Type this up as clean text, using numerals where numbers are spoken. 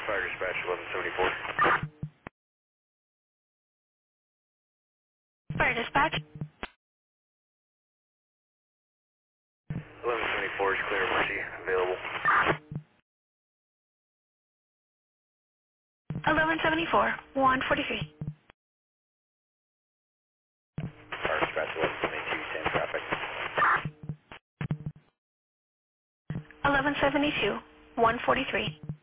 Fire dispatch 1174. Fire dispatch. 1174 is clear emergency available. 1174, 143. Fire dispatch 1172, 10 traffic. 1172, 143.